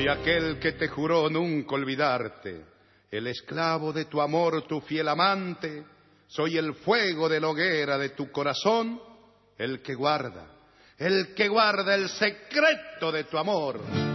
Soy aquel que te juró nunca olvidarte, el esclavo de tu amor, tu fiel amante. Soy el fuego de la hoguera de tu corazón, el que guarda el secreto de tu amor.